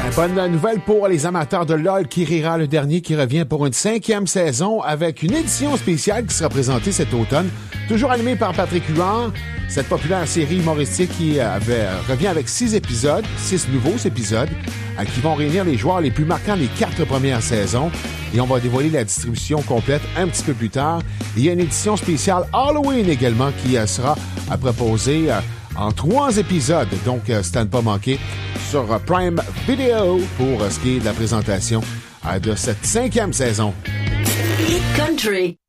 Bonne nouvelle pour les amateurs de LOL, Kirira le dernier qui revient pour une 5e saison avec une édition spéciale qui sera présentée cet automne. Toujours animée par Patrick Huard, cette populaire série humoristique qui revient avec 6 nouveaux épisodes qui vont réunir les joueurs les plus marquants des 4 premières saisons. Et on va dévoiler la distribution complète un petit peu plus tard. Il y a une édition spéciale Halloween également qui sera à proposer en 3 épisodes. Donc, c'est à ne pas manquer sur Prime Video pour ce qui est de la présentation de cette 5e saison. Hit Country.